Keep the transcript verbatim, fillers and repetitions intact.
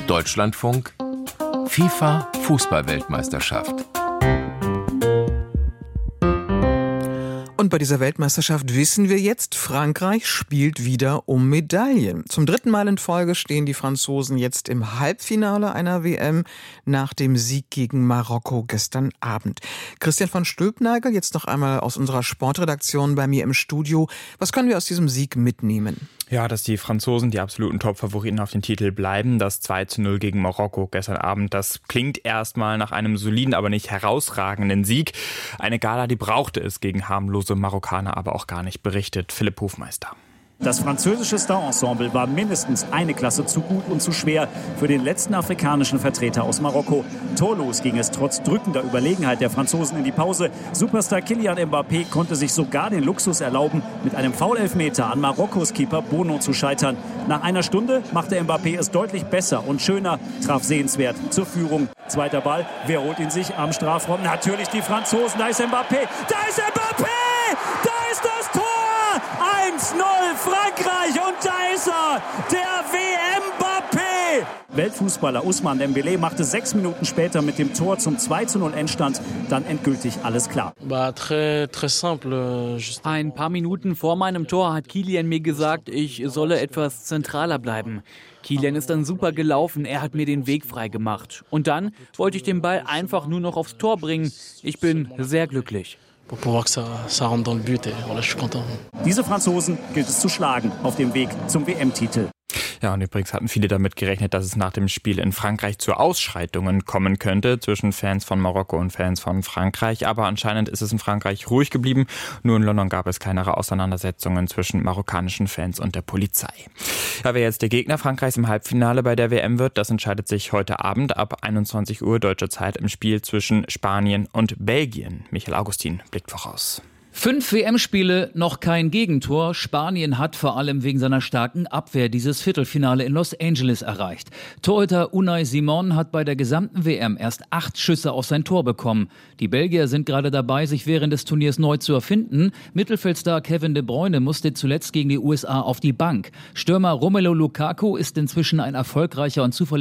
Deutschlandfunk FIFA Fußball-Weltmeisterschaft. Und bei dieser Weltmeisterschaft wissen wir jetzt, Frankreich spielt wieder um Medaillen. Zum dritten Mal in Folge stehen die Franzosen jetzt im Halbfinale einer W M nach dem Sieg gegen Marokko gestern Abend. Christian von Stülpnagel, jetzt noch einmal aus unserer Sportredaktion bei mir im Studio. Was können wir aus diesem Sieg mitnehmen? Ja, dass die Franzosen die absoluten Top-Favoriten auf den Titel bleiben. Das zwei zu null gegen Marokko gestern Abend, das klingt erstmal nach einem soliden, aber nicht herausragenden Sieg. Eine Gala, die brauchte es gegen harmlose Marokkaner aber auch gar nicht, berichtet Philipp Hofmeister. Das französische Star-Ensemble war mindestens eine Klasse zu gut und zu schwer für den letzten afrikanischen Vertreter aus Marokko. Torlos ging es trotz drückender Überlegenheit der Franzosen in die Pause. Superstar Kylian Mbappé konnte sich sogar den Luxus erlauben, mit einem Foul-Elfmeter an Marokkos Keeper Bono zu scheitern. Nach einer Stunde machte Mbappé es deutlich besser und schöner, traf sehenswert zur Führung. Zweiter Ball, wer holt ihn sich am Strafraum? Natürlich die Franzosen, da ist Mbappé, da ist Mbappé, da ist das Tor! eins null Frankreich und da ist er, der W M-Mbappé. Weltfußballer Ousmane Dembélé machte sechs Minuten später mit dem Tor zum zwei zu null Endstand dann endgültig alles klar. Ein paar Minuten vor meinem Tor hat Kylian mir gesagt, ich solle etwas zentraler bleiben. Kylian ist dann super gelaufen, er hat mir den Weg frei gemacht. Und dann wollte ich den Ball einfach nur noch aufs Tor bringen. Ich bin sehr glücklich. Diese Franzosen gilt es zu schlagen auf dem Weg zum W M-Titel. Ja, und übrigens hatten viele damit gerechnet, dass es nach dem Spiel in Frankreich zu Ausschreitungen kommen könnte zwischen Fans von Marokko und Fans von Frankreich. Aber anscheinend ist es in Frankreich ruhig geblieben. Nur in London gab es kleinere Auseinandersetzungen zwischen marokkanischen Fans und der Polizei. Ja, wer jetzt der Gegner Frankreichs im Halbfinale bei der W M wird, das entscheidet sich heute Abend ab einundzwanzig Uhr deutscher Zeit im Spiel zwischen Spanien und Belgien. Michael Augustin blickt voraus. Fünf W M-Spiele, noch kein Gegentor. Spanien hat vor allem wegen seiner starken Abwehr dieses Viertelfinale in Los Angeles erreicht. Torhüter Unai Simon hat bei der gesamten W M erst acht Schüsse auf sein Tor bekommen. Die Belgier sind gerade dabei, sich während des Turniers neu zu erfinden. Mittelfeldstar Kevin De Bruyne musste zuletzt gegen die U S A auf die Bank. Stürmer Romelu Lukaku ist inzwischen ein erfolgreicher und zuverlässiger